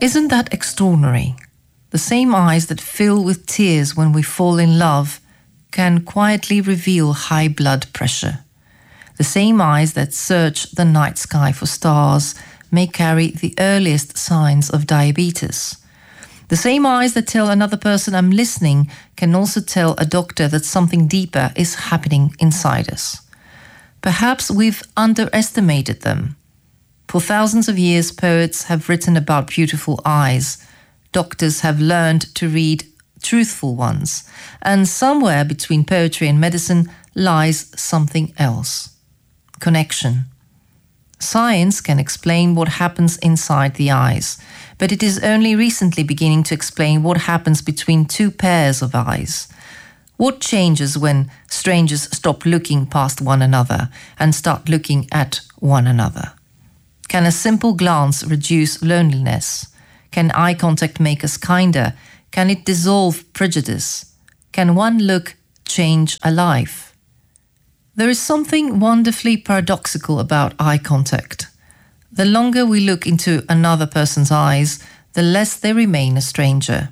Isn't that extraordinary? The same eyes that fill with tears when we fall in love can quietly reveal high blood pressure. The same eyes that search the night sky for stars may carry the earliest signs of diabetes. The same eyes that tell another person I'm listening can also tell a doctor that something deeper is happening inside us. Perhaps we've underestimated them. For thousands of years, poets have written about beautiful eyes. Doctors have learned to read truthful ones. And somewhere between poetry and medicine lies something else. Connection. Science can explain what happens inside the eyes, but it is only recently beginning to explain what happens between two pairs of eyes. What changes when strangers stop looking past one another and start looking at one another? Can a simple glance reduce loneliness? Can eye contact make us kinder? Can it dissolve prejudice? Can one look change a life? There is something wonderfully paradoxical about eye contact. The longer we look into another person's eyes, the less they remain a stranger.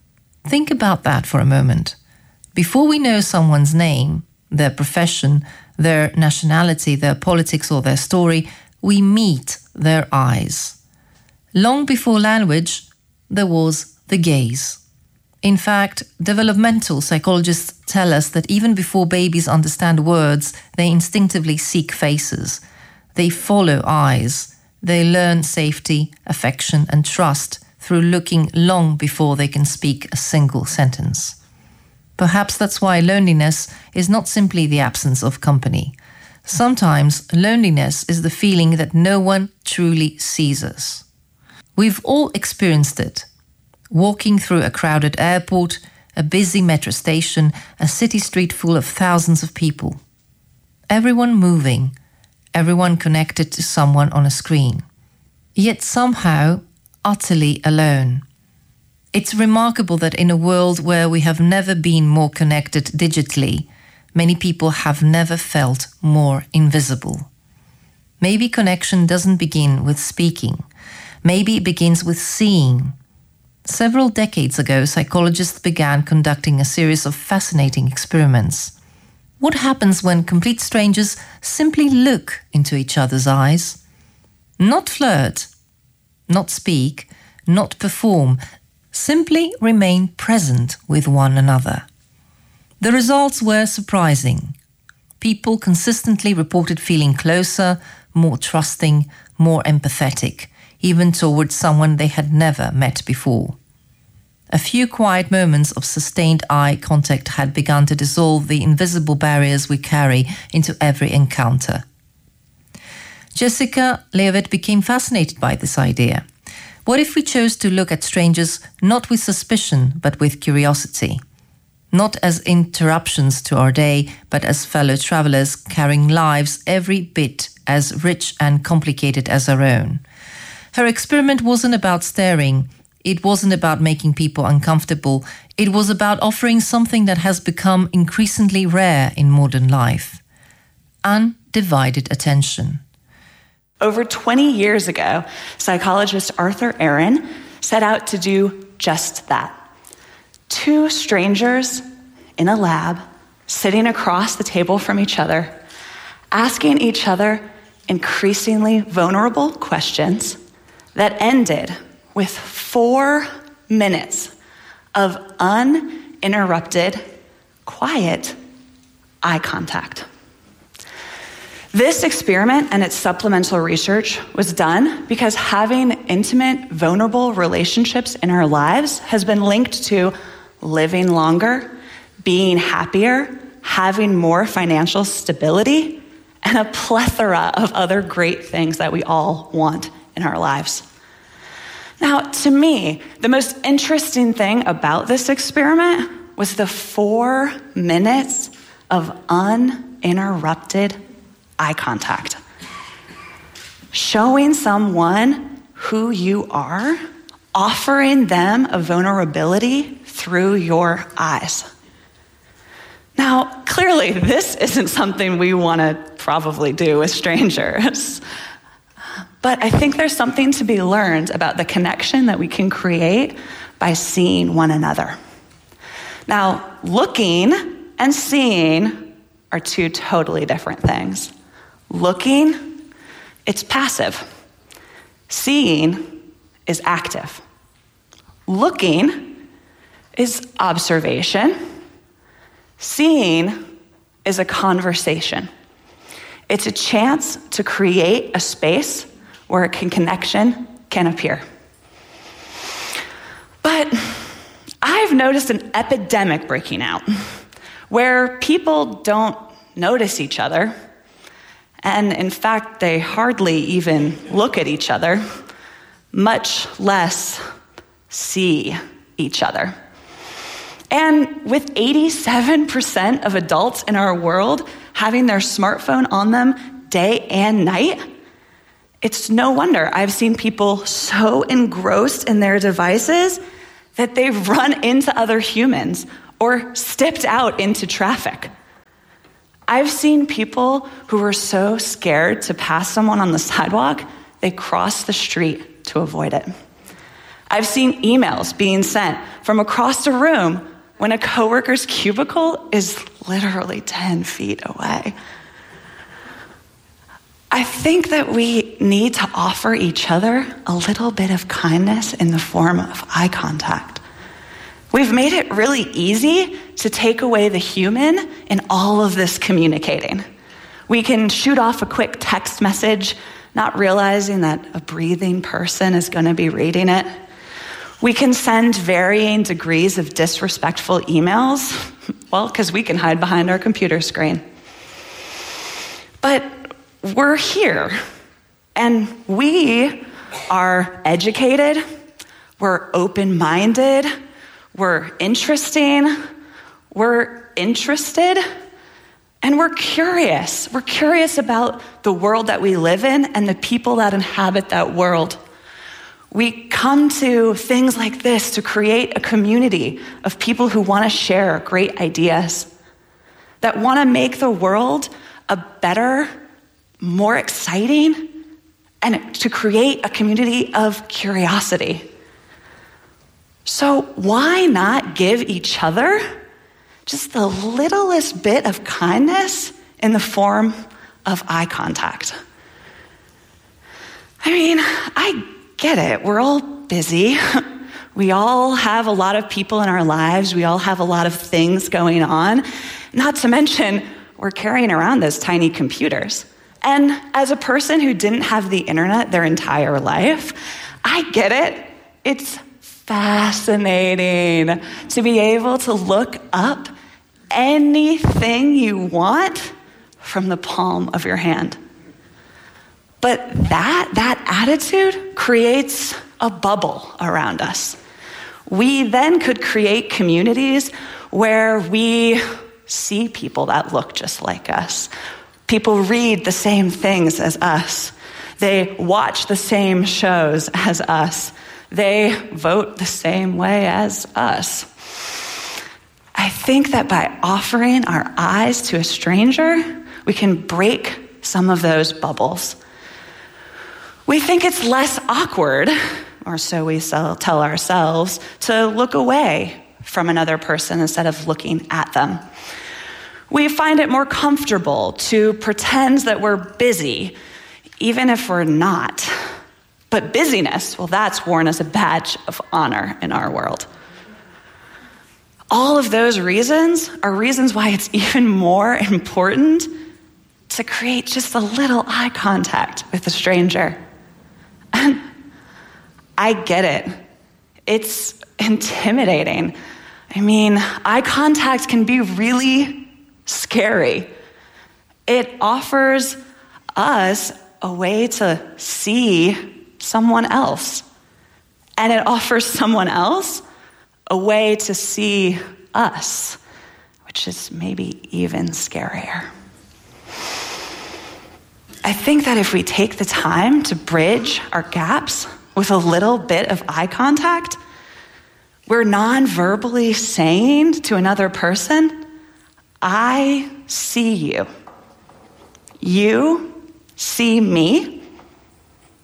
Think about that for a moment. Before we know someone's name, their profession, their nationality, their politics, or their story, we meet their eyes. Long before language, there was the gaze. In fact, developmental psychologists tell us that even before babies understand words, they instinctively seek faces. They follow eyes. They learn safety, affection, and trust through looking long before they can speak a single sentence. Perhaps that's why loneliness is not simply the absence of company. Sometimes loneliness is the feeling that no one truly sees us. We've all experienced it. Walking through a crowded airport, a busy metro station, a city street full of thousands of people. Everyone moving, everyone connected to someone on a screen. Yet somehow utterly alone. It's remarkable that in a world where we have never been more connected digitally, many people have never felt more invisible. Maybe connection doesn't begin with speaking. Maybe it begins with seeing. Several decades ago, psychologists began conducting a series of fascinating experiments. What happens when complete strangers simply look into each other's eyes? Not flirt, not speak, not perform, simply remain present with one another. The results were surprising. People consistently reported feeling closer, more trusting, more empathetic, even towards someone they had never met before. A few quiet moments of sustained eye contact had begun to dissolve the invisible barriers we carry into every encounter. Jessica Leavitt became fascinated by this idea. What if we chose to look at strangers not with suspicion, but with curiosity? Not as interruptions to our day, but as fellow travelers carrying lives every bit as rich and complicated as our own. Her experiment wasn't about staring. It wasn't about making people uncomfortable. It was about offering something that has become increasingly rare in modern life: undivided attention. Over 20 years ago, psychologist Arthur Aron set out to do just that. Two strangers in a lab, sitting across the table from each other, asking each other increasingly vulnerable questions that ended with 4 minutes of uninterrupted, quiet eye contact. This experiment and its supplemental research was done because having intimate, vulnerable relationships in our lives has been linked to living longer, being happier, having more financial stability, and a plethora of other great things that we all want in our lives. Now, to me, the most interesting thing about this experiment was the 4 minutes of uninterrupted eye contact. Showing someone who you are, offering them a vulnerability through your eyes. Now, clearly, this isn't something we want to probably do with strangers. But I think there's something to be learned about the connection that we can create by seeing one another. Now, looking and seeing are two totally different things. Looking, it's passive. Seeing is active. Looking is observation. Seeing is a conversation. It's a chance to create a space where a connection can appear. But I've noticed an epidemic breaking out where people don't notice each other, and in fact, they hardly even look at each other, much less see each other. And with 87% of adults in our world having their smartphone on them day and night, it's no wonder I've seen people so engrossed in their devices that they've run into other humans or stepped out into traffic. I've seen people who were so scared to pass someone on the sidewalk, they crossed the street to avoid it. I've seen emails being sent from across the room when a coworker's cubicle is literally 10 feet away. I think that we need to offer each other a little bit of kindness in the form of eye contact. We've made it really easy to take away the human in all of this communicating. We can shoot off a quick text message, not realizing that a breathing person is going to be reading it. We can send varying degrees of disrespectful emails, well, because we can hide behind our computer screen. But we're here, and we are educated, we're open-minded, we're interesting, we're interested, and we're curious. We're curious about the world that we live in and the people that inhabit that world. We come to things like this to create a community of people who want to share great ideas, that want to make the world a better, more exciting, and to create a community of curiosity. So why not give each other just the littlest bit of kindness in the form of eye contact? I mean, I get it. We're all busy. We all have a lot of people in our lives. We all have a lot of things going on. Not to mention, we're carrying around those tiny computers. And as a person who didn't have the internet their entire life, I get it. It's fascinating to be able to look up anything you want from the palm of your hand. But that attitude creates a bubble around us. We then could create communities where we see people that look just like us. People read the same things as us. They watch the same shows as us. They vote the same way as us. I think that by offering our eyes to a stranger, we can break some of those bubbles. We think it's less awkward, or so we tell ourselves, to look away from another person instead of looking at them. We find it more comfortable to pretend that we're busy, even if we're not. But busyness, well, that's worn as a badge of honor in our world. All of those reasons are reasons why it's even more important to create just a little eye contact with a stranger. And I get it. It's intimidating. I mean, eye contact can be really scary. It offers us a way to see someone else. And it offers someone else a way to see us, which is maybe even scarier. I think that if we take the time to bridge our gaps with a little bit of eye contact, we're non-verbally saying to another person, I see you. You see me.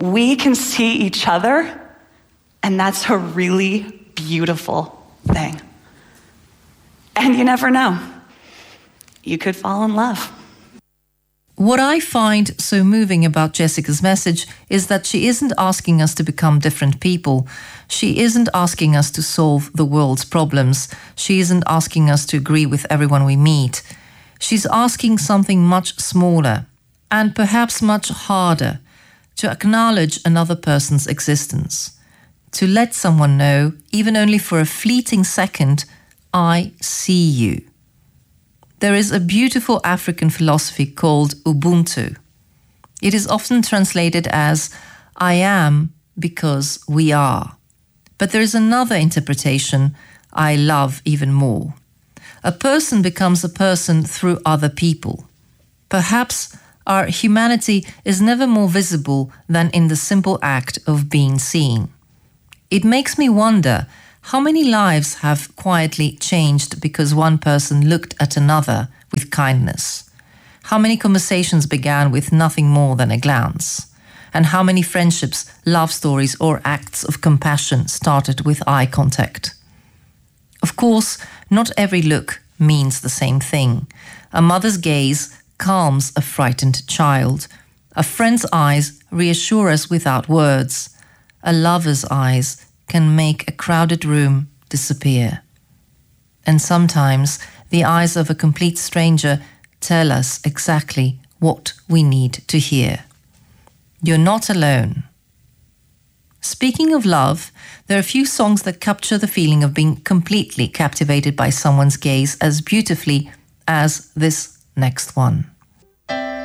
we can see each other, and that's a really beautiful thing. And you never know. You could fall in love. What I find so moving about Jessica's message is that she isn't asking us to become different people. She isn't asking us to solve the world's problems. She isn't asking us to agree with everyone we meet. She's asking something much smaller and perhaps much harder: to acknowledge another person's existence, to let someone know, even only for a fleeting second, I see you. There is a beautiful African philosophy called Ubuntu. It is often translated as I am because we are. But there is another interpretation I love even more. A person becomes a person through other people. Perhaps our humanity is never more visible than in the simple act of being seen. It makes me wonder how many lives have quietly changed because one person looked at another with kindness. How many conversations began with nothing more than a glance? And how many friendships, love stories, or acts of compassion started with eye contact? Of course, not every look means the same thing. A mother's gaze calms a frightened child. A friend's eyes reassure us without words. A lover's eyes can make a crowded room disappear. And sometimes the eyes of a complete stranger tell us exactly what we need to hear. You're not alone. Speaking of love, there are a few songs that capture the feeling of being completely captivated by someone's gaze as beautifully as this next one.